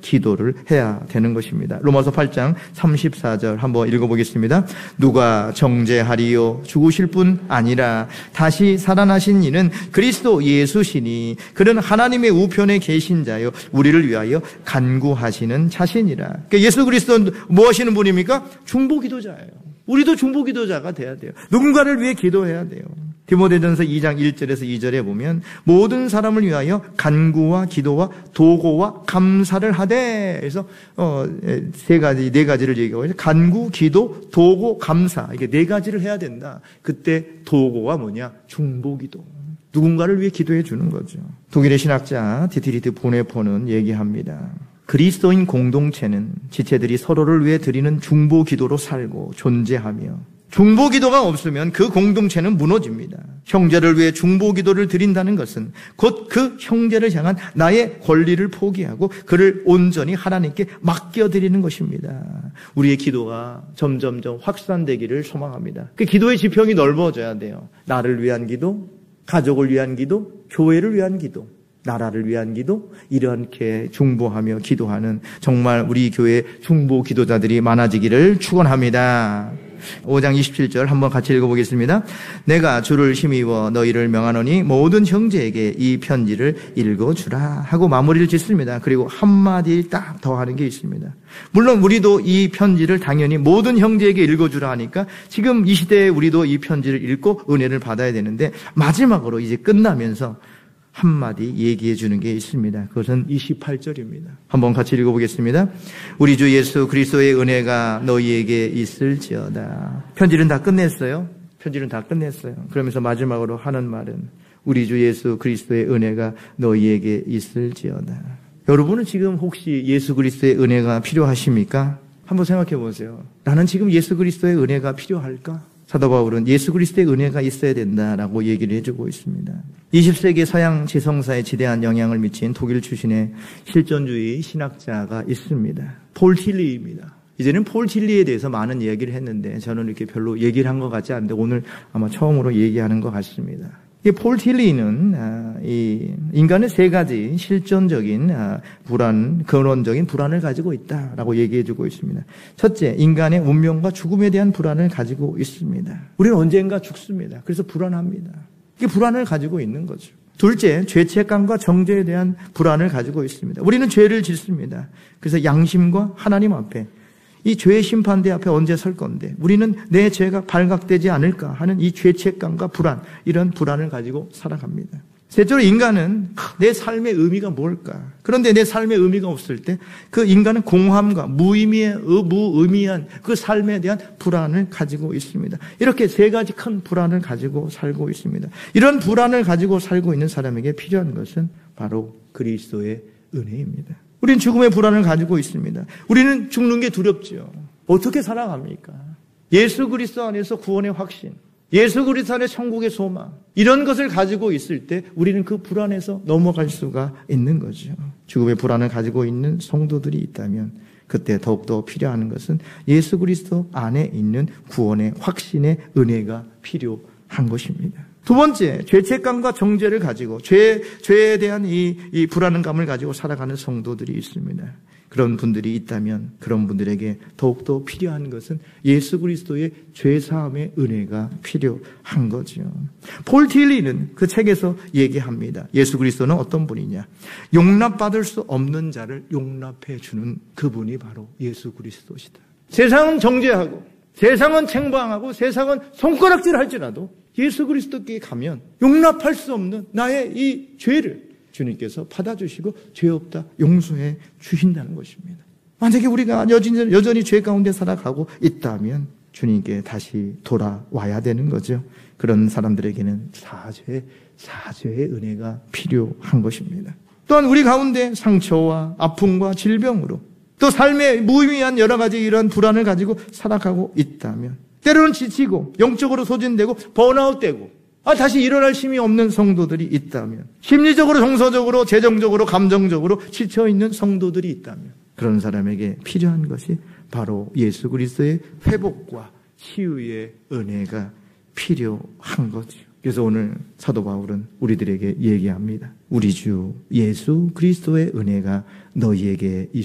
기도를 해야 되는 것입니다. 로마서 8장 34절 한번 읽어보겠습니다. 누가 정죄하리요? 죽으실 뿐 아니라 다시 살아나신 이는 그리스도 예수시니 그는 하나님의 우편에 계신 자요 우리를 위하여 간구하시는 자신이라. 그러니까 예수 그리스도는 뭐 하시는 분입니까? 중보기도자예요. 우리도 중보기도자가 돼야 돼요. 누군가를 위해 기도해야 돼요. 디모데전서 2장 1절에서 2절에 보면 모든 사람을 위하여 간구와 기도와 도고와 감사를 하되, 그래서 네 가지를 얘기하고 있어요. 간구, 기도, 도고, 감사, 이게 네 가지를 해야 된다. 그때 도고가 뭐냐? 중보기도. 누군가를 위해 기도해 주는 거죠. 독일의 신학자 디트리트 보네포는 얘기합니다. 그리스도인 공동체는 지체들이 서로를 위해 드리는 중보 기도로 살고 존재하며 중보 기도가 없으면 그 공동체는 무너집니다. 형제를 위해 중보 기도를 드린다는 것은 곧 그 형제를 향한 나의 권리를 포기하고 그를 온전히 하나님께 맡겨드리는 것입니다. 우리의 기도가 점점점 확산되기를 소망합니다. 그 기도의 지평이 넓어져야 돼요. 나를 위한 기도, 가족을 위한 기도, 교회를 위한 기도, 나라를 위한 기도, 이렇게 중보하며 기도하는 정말 우리 교회 중보 기도자들이 많아지기를 축원합니다. 5장 27절 한번 같이 읽어보겠습니다. 내가 주를 힘입어 너희를 명하노니 모든 형제에게 이 편지를 읽어주라 하고 마무리를 짓습니다. 그리고 한마디 딱 더 하는 게 있습니다. 물론 우리도 이 편지를 당연히 모든 형제에게 읽어주라 하니까 지금 이 시대에 우리도 이 편지를 읽고 은혜를 받아야 되는데 마지막으로 이제 끝나면서 한마디 얘기해 주는 게 있습니다. 그것은 28절입니다. 한번 같이 읽어보겠습니다. 우리 주 예수 그리스도의 은혜가 너희에게 있을지어다. 편지는 다 끝냈어요. 편지는 다 끝냈어요. 그러면서 마지막으로 하는 말은 우리 주 예수 그리스도의 은혜가 너희에게 있을지어다. 여러분은 지금 혹시 예수 그리스도의 은혜가 필요하십니까? 한번 생각해 보세요. 나는 지금 예수 그리스도의 은혜가 필요할까? 사도 바울은 예수 그리스도의 은혜가 있어야 된다라고 얘기를 해주고 있습니다. 20세기 서양 지성사에 지대한 영향을 미친 독일 출신의 실존주의 신학자가 있습니다. 폴 틸리입니다. 이제는 폴 틸리에 대해서 많은 이야기를 했는데 저는 이렇게 별로 얘기를 한 것 같지 않은데 오늘 아마 처음으로 얘기하는 것 같습니다. 이 폴 틸리는 이 인간의 세 가지 실존적인 불안, 근원적인 불안을 가지고 있다라고 얘기해주고 있습니다. 첫째, 인간의 운명과 죽음에 대한 불안을 가지고 있습니다. 우리는 언젠가 죽습니다. 그래서 불안합니다. 이게 불안을 가지고 있는 거죠. 둘째, 죄책감과 정죄에 대한 불안을 가지고 있습니다. 우리는 죄를 짓습니다. 그래서 양심과 하나님 앞에 이 죄의 심판대 앞에 언제 설 건데 우리는 내 죄가 발각되지 않을까 하는 이 죄책감과 불안, 이런 불안을 가지고 살아갑니다. 셋째로 인간은 내 삶의 의미가 뭘까? 그런데 내 삶의 의미가 없을 때 그 인간은 공허함과 무의미한 그 삶에 대한 불안을 가지고 있습니다. 이렇게 세 가지 큰 불안을 가지고 살고 있습니다. 이런 불안을 가지고 살고 있는 사람에게 필요한 것은 바로 그리스도의 은혜입니다. 우리는 죽음의 불안을 가지고 있습니다. 우리는 죽는 게 두렵죠. 어떻게 살아갑니까? 예수 그리스도 안에서 구원의 확신, 예수 그리스도 안에 천국의 소망, 이런 것을 가지고 있을 때 우리는 그 불안에서 넘어갈 수가 있는 거죠. 죽음의 불안을 가지고 있는 성도들이 있다면 그때 더욱더 필요한 것은 예수 그리스도 안에 있는 구원의 확신의 은혜가 필요한 것입니다. 두 번째, 죄책감과 정죄를 가지고 죄에 대한 이 불안감을 가지고 살아가는 성도들이 있습니다. 그런 분들이 있다면 그런 분들에게 더욱더 필요한 것은 예수 그리스도의 죄사함의 은혜가 필요한 거죠. 폴 틸리는 그 책에서 얘기합니다. 예수 그리스도는 어떤 분이냐? 용납받을 수 없는 자를 용납해 주는 그분이 바로 예수 그리스도시다. 세상은 정죄하고 세상은 책망하고 세상은 손가락질할지라도 예수 그리스도께 가면 용납할 수 없는 나의 이 죄를 주님께서 받아주시고 죄 없다 용서해 주신다는 것입니다. 만약에 우리가 여전히 죄 가운데 살아가고 있다면 주님께 다시 돌아와야 되는 거죠. 그런 사람들에게는 사죄의 은혜가 필요한 것입니다. 또한 우리 가운데 상처와 아픔과 질병으로 또 삶의 무의미한 여러 가지 이런 불안을 가지고 살아가고 있다면 때로는 지치고 영적으로 소진되고 번아웃되고 다시 일어날 힘이 없는 성도들이 있다면 심리적으로 정서적으로 재정적으로 감정적으로 지쳐있는 성도들이 있다면 그런 사람에게 필요한 것이 바로 예수 그리스도의 회복과 치유의 은혜가 필요한 거죠. 그래서 오늘 사도 바울은 우리들에게 얘기합니다. 우리 주 예수 그리스도의 은혜가 너희에게